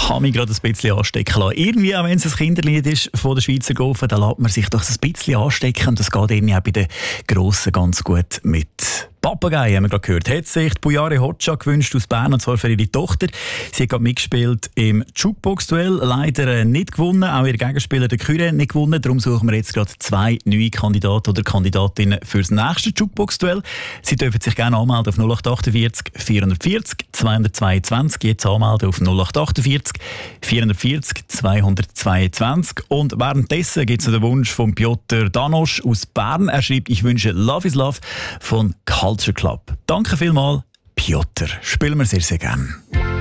habe mich gerade ein bisschen anstecken lassen. Irgendwie, auch wenn es ein Kinderlied ist von der Schweizer Golfen, da lässt man sich doch ein bisschen anstecken und das geht irgendwie auch bei den Grossen ganz gut mit. Papagei haben wir gerade gehört. Hat sich die Bujare Hoxha gewünscht aus Bern, und zwar für ihre Tochter. Sie hat gerade mitgespielt im Jukebox-Duell, leider nicht gewonnen. Auch ihr Gegenspieler, der Kyre, nicht gewonnen. Darum suchen wir jetzt gerade 2 neue Kandidaten oder Kandidatinnen für das nächste Jukebox-Duell. Sie dürfen sich gerne anmelden auf 0848 440 222. Jetzt anmelden auf 0848 440 222. Und währenddessen gibt es den Wunsch von Piotr Danosch aus Bern. Er schreibt, ich wünsche Love is Love von Culture Club. Danke vielmals, Piotr. Spielen wir sehr, sehr gerne.